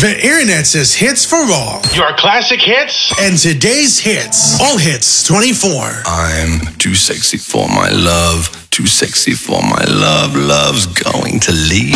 The internet says hits for all. Your classic hits? And today's hits. All hits 24. I'm too sexy for my love. Too sexy for my love. Love's going to leave.